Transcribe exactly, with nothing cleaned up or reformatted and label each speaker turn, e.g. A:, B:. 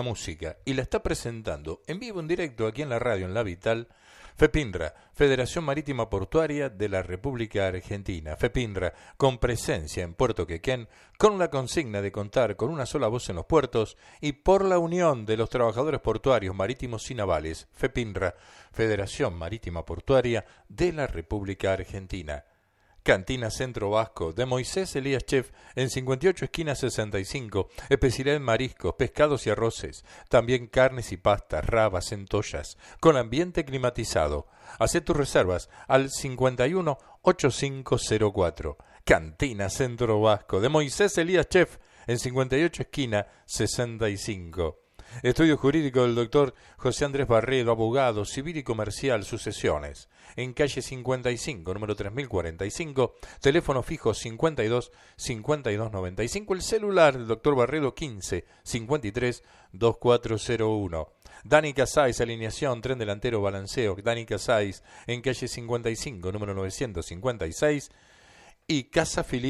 A: música y la está presentando en vivo, en directo, aquí en la radio, en La Vital, FEPINRA, Federación Marítima Portuaria de la República Argentina. FEPINRA, con presencia en Puerto Quequén, con la consigna de contar con una sola voz en los puertos y por la unión de los trabajadores portuarios, marítimos y navales. FEPINRA, Federación Marítima Portuaria de la República Argentina. Cantina Centro Vasco, de Moisés Elías Chef, en cincuenta y ocho esquina sesenta y cinco, especialidad en mariscos, pescados y arroces, también carnes y pastas, rabas, centollas, con ambiente climatizado. Hacé tus reservas al cincuenta y uno ochenta y cinco cero cuatro. Cantina Centro Vasco, de Moisés Elías Chef, en cincuenta y ocho esquina sesenta y cinco. Estudio jurídico del doctor José Andrés Barredo, abogado, civil y comercial, sucesiones. En calle cincuenta y cinco, número tres mil cuarenta y cinco, teléfono fijo cincuenta y dos cincuenta y dos noventa y cinco, el celular del doctor Barredo quince cincuenta y tres veinticuatro cero uno. Dani Casais, alineación, tren delantero, balanceo. Dani Casais, en calle cincuenta y cinco, número novecientos cincuenta y seis. Y Casa Filipe.